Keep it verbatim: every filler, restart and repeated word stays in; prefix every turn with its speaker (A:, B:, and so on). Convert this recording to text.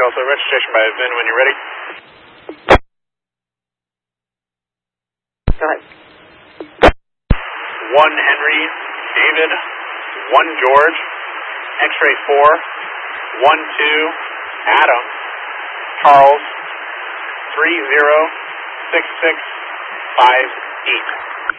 A: Also registration by V I N when you're ready.
B: Go ahead.
A: One Henry, David, one George, X-ray four, one two, Adam, Charles, three zero six six five eight.